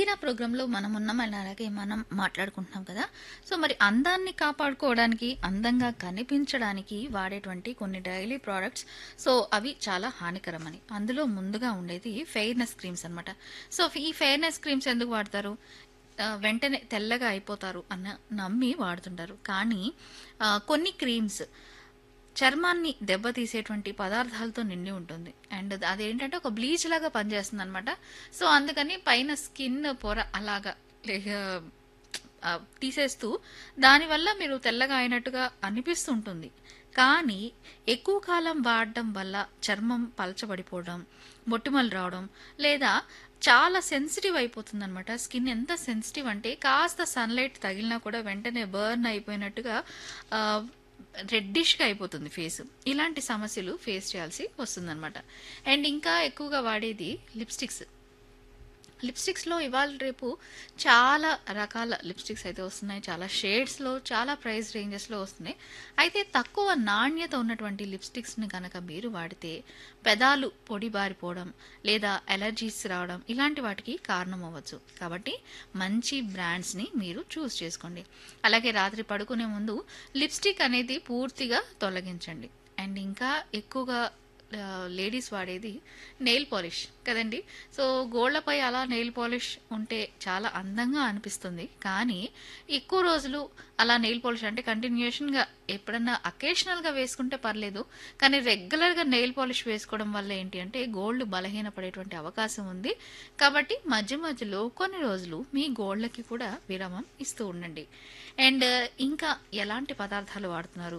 తీరా ప్రోగ్రాంలో మనం ఉన్నాం అండ్ అలాగే మనం మాట్లాడుకుంటున్నాం కదా. సో మరి అందాన్ని కాపాడుకోవడానికి, అందంగా కనిపించడానికి వాడేటువంటి కొన్ని డైలీ ప్రోడక్ట్స్, సో అవి చాలా హానికరమని. అందులో ముందుగా ఉండేది ఫెయిర్నెస్ క్రీమ్స్ అన్నమాట. సో ఈ ఫెయిర్నెస్ క్రీమ్స్ ఎందుకు వాడతారు? వెంటనే తెల్లగా అయిపోతారు అన్న నమ్మి వాడుతుంటారు. కానీ కొన్ని క్రీమ్స్ చర్మాన్ని దెబ్బతీసేటువంటి పదార్థాలతో నిండి ఉంటుంది. అండ్ అదేంటంటే ఒక బ్లీచ్ లాగా పనిచేస్తుంది అనమాట. సో అందుకని పైన స్కిన్ పొర అలాగా లే- తీసేస్తూ దానివల్ల మీరు తెల్లగా అయినట్టుగా అనిపిస్తుంటుంది. కానీ ఎక్కువ కాలం వాడడం వల్ల చర్మం పలచబడిపోవడం, మొటిమలు రావడం, లేదా చాలా సెన్సిటివ్ అయిపోతుంది అనమాట. స్కిన్ ఎంత సెన్సిటివ్ అంటే కాస్త సన్లైట్ తగిలినా కూడా వెంటనే బర్న్ అయిపోయినట్టుగా రెడ్డిష్గా అయిపోతుంది ఫేస్. ఇలాంటి సమస్యలు ఫేస్ చేయాల్సి వస్తుందన్నమాట. అండ్ ఇంకా ఎక్కువగా వాడేది లిప్స్టిక్స్. లిప్స్టిక్స్లో ఇవాళ రేపు చాలా రకాల లిప్స్టిక్స్ అయితే వస్తున్నాయి. చాలా షేడ్స్లో, చాలా ప్రైస్ రేంజెస్లో వస్తున్నాయి. అయితే తక్కువ నాణ్యత ఉన్నటువంటి లిప్స్టిక్స్ని కనుక మీరు వాడితే పెదాలు పొడి బారిపోవడం లేదా ఎలర్జీస్ రావడం ఇలాంటి వాటికి కారణం అవ్వచ్చు. కాబట్టి మంచి బ్రాండ్స్ని మీరు చూస్ చేసుకోండి. అలాగే రాత్రి పడుకునే ముందు లిప్స్టిక్ అనేది పూర్తిగా తొలగించండి. అండ్ ఇంకా ఎక్కువగా లేడీస్ వాడేది నెయిల్ పాలిష్ కదండి. సో గోళ్లపై అలా నెయిల్ పాలిష్ ఉంటే చాలా అందంగా అనిపిస్తుంది. కానీ ఎక్కువ రోజులు అలా నెయిల్ పాలిష్ అంటే కంటిన్యూషన్గా ఎప్పుడన్నా అకేషనల్గా వేసుకుంటే పర్లేదు. కానీ రెగ్యులర్గా నెయిల్ పాలిష్ వేసుకోవడం వల్ల ఏంటి అంటే గోల్డ్ బలహీనపడేటువంటి అవకాశం ఉంది. కాబట్టి మధ్య మధ్యలో కొన్ని రోజులు మీ గోళ్ళకి కూడా విరామం ఇస్తూ ఉండండి. అండ్ ఇంకా ఎలాంటి పదార్థాలు వాడుతున్నారు,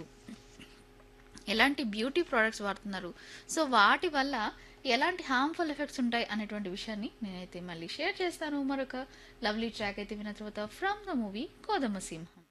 ఎలాంటి బ్యూటీ ప్రోడక్ట్స్ వాడుతున్నారు, సో వాటి వల్ల ఎలాంటి హార్మ్ఫుల్ ఎఫెక్ట్స్ ఉంటాయి అనేటువంటి విషయాన్ని నేనైతే మళ్ళీ షేర్ చేస్తాను. మరొక లవ్లీ ట్రాక్ అయితే విన్న తర్వాత ఫ్రమ్ ద మూవీ కోదమ సింహం.